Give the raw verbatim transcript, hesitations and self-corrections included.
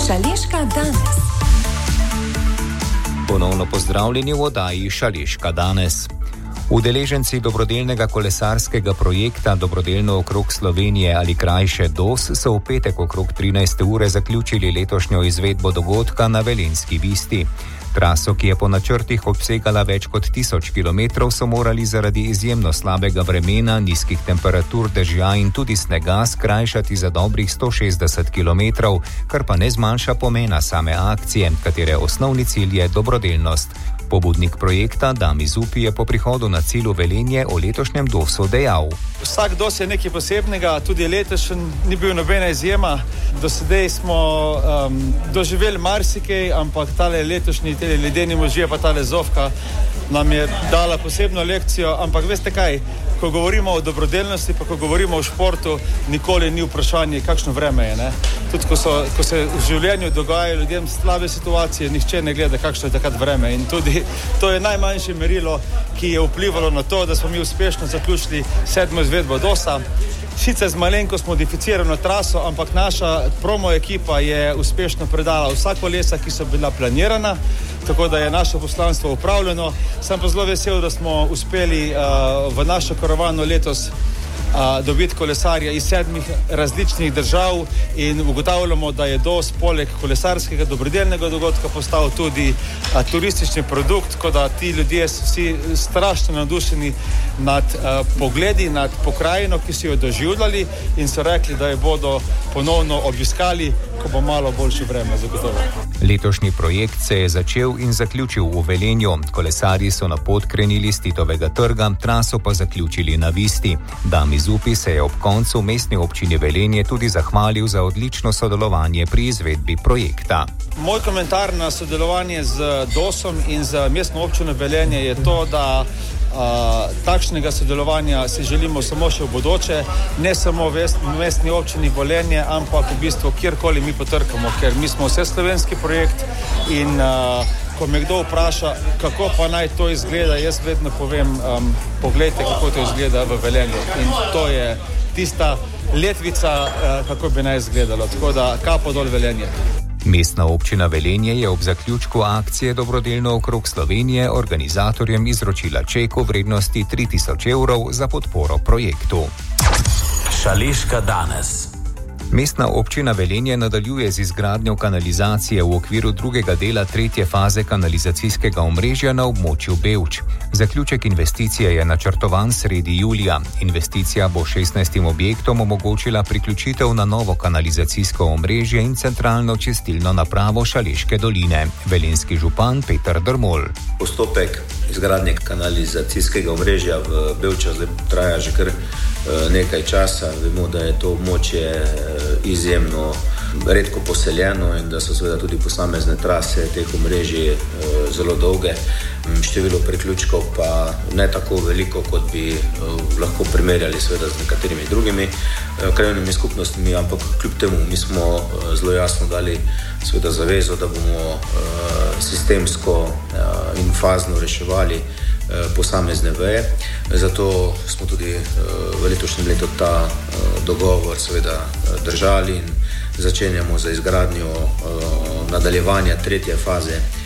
Šaleška danes. Ponovno pozdravljeni v oddaji Šaleška danes. Udeleženci dobrodelnega kolesarskega projekta Dobrodelno okrog Slovenije ali krajše D O S so v petek okrog trinajste ure zaključili letošnjo izvedbo dogodka na Velenjski Visti. Traso, ki je po načrtih obsegala več kot tisoč kilometrov, so morali zaradi izjemno slabega vremena, nizkih temperatur, dežja in tudi snega skrajšati za dobrih sto šestdeset kilometrov, kar pa ne zmanjša pomena same akcije, katere osnovni cilj je dobrodelnost. Pobudnik projekta Dami Zupi je po prihodu na cilj v Velenje o letošnjem D O S-u dejal. Vsak D O S je nekaj posebnega, tudi letošnji ni bil nobena izjema. Do sedaj smo um, doživeli marsikaj, ampak tale letošnji, tele ledeni možje, pa tale Zofka nam je dala posebno lekcijo, ampak veste kaj, ko govorimo o dobrodelnosti, pa ko govorimo o športu, nikoli ni vprašanje, kakšno vreme je, ne? Tudi ko, so, ko se v življenju dogajajo ljudem slabe situacije, nihče ne gleda, kakšno je takrat vreme in tudi to je najmanjše merilo, ki je vplivalo na to, da smo mi uspešno zaključili sedmo izvedbo D O S-a. Sicer z malenkost modificirano traso, ampak naša promo ekipa je uspešno predala vsa kolesa, ki so bila planirana, tako da je naše poslanstvo upravljeno. Sem pa zelo vesel, da smo uspeli uh, v našo karavano letos uh, dobiti kolesarja iz sedmih različnih držav in ugotavljamo, da je D O S poleg kolesarskega dobrodelnega dogodka postal tudi uh, turistični produkt, tako da ti ljudje so vsi strašno navdušeni nad uh, pogledi, nad pokrajino, ki so jo doživljali in so rekli, da jo bodo ponovno obiskali, ko bo malo boljše vreme zagotovo. Letošnji projekt se je začel in zaključil v Velenju. Kolesarji so na pot krenili s Titovega trga, traso pa zaključili na Visti. Dami Zupi se je ob koncu mestni občini Velenje tudi zahvalil za odlično sodelovanje pri izvedbi projekta. Moj komentar na sodelovanje z D O S-om in z mestno občino Velenje je to, da Uh, takšnega sodelovanja si želimo samo še v bodoče, ne samo v mestni občini Velenje, ampak v bistvu kjerkoli mi potrkamo, ker mi smo vse slovenski projekt in uh, ko me kdo vpraša, kako pa naj to izgleda, jaz vedno povem, um, poglejte, kako to izgleda v Velenju in to je tista letvica, uh, kako bi naj izgledalo, tako da kapo dol Velenje. Mestna občina Velenje je ob zaključku akcije Dobrodelno okrog Slovenije organizatorjem izročila ček v vrednosti tri tisoč evrov za podporo projektu. Šaleška danes. Mestna občina Velenje nadaljuje z izgradnjo kanalizacije v okviru drugega dela tretje faze kanalizacijskega omrežja na območju Bevč. Zaključek investicije je načrtovan sredi julija. Investicija bo šestnajstim objektom omogočila priključitev na novo kanalizacijsko omrežje in centralno čistilno napravo Šaleške doline. Velenjski župan Peter Drmol. Postopek izgradnje kanalizacijskega omrežja v Bevču traja že kar nekaj časa. Vemo, da je to območje izjemno redko poseljeno in da so seveda tudi posamezne trase teh omrežij zelo dolge. Število priključkov pa ne tako veliko, kot bi lahko primerjali seveda z nekaterimi drugimi krajevnimi skupnostmi, ampak kljub temu mi smo zelo jasno dali seveda zavezo, da bomo sistemsko in fazno reševali posamezne veje. Zato smo tudi v letošnjem letu ta dogovor seveda držali in začenjamo za izgradnjo nadaljevanja tretje faze